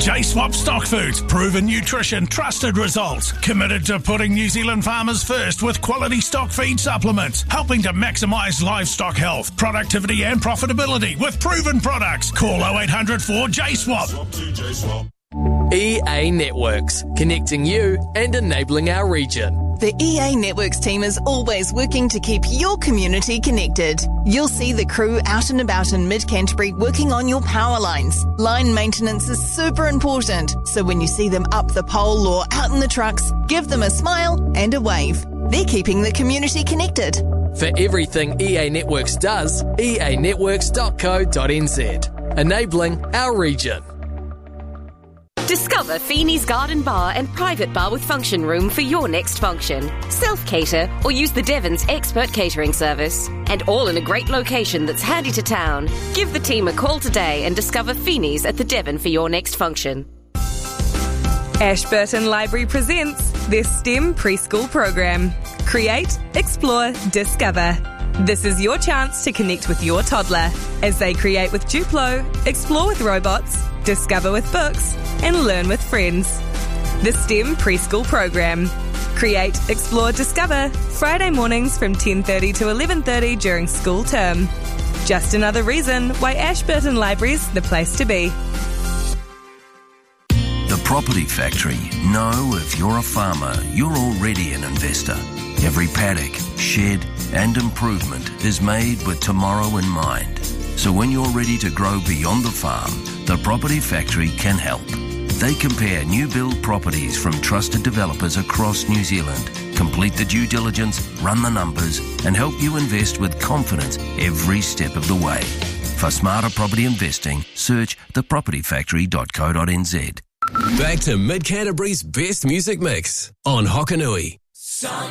J-Swap Stock Foods, proven nutrition, trusted results. Committed to putting New Zealand farmers first with quality stock feed supplements, helping to maximise livestock health, productivity and profitability with proven products. Call 0800 4 J-Swap. EA Networks, connecting you and enabling our region. The EA Networks team is always working to keep your community connected. You'll see the crew out and about in Mid-Canterbury working on your power lines. Line maintenance is super important, so when you see them up the pole or out in the trucks, give them a smile and a wave. They're keeping the community connected. For everything EA Networks does, eanetworks.co.nz, enabling our region. Discover Feeney's Garden Bar and private bar with function room for your next function. Self-cater or use the Devon's expert catering service. And all in a great location that's handy to town. Give the team a call today and discover Feeney's at the Devon for your next function. Ashburton Library presents their STEM preschool program. Create, explore, discover. This is your chance to connect with your toddler as they create with Duplo, explore with robots, discover with books, and learn with friends. The STEM preschool program. Create, explore, discover. Friday mornings from 10:30 to 11:30 during school term. Just another reason why Ashburton Library's the place to be. The Property Factory know if you're a farmer, you're already an investor. Every paddock, shed and improvement is made with tomorrow in mind. So when you're ready to grow beyond the farm, the Property Factory can help. They compare new build properties from trusted developers across New Zealand, complete the due diligence, run the numbers, and help you invest with confidence every step of the way. For smarter property investing, search thepropertyfactory.co.nz. Back to Mid-Canterbury's best music mix on Hokanui.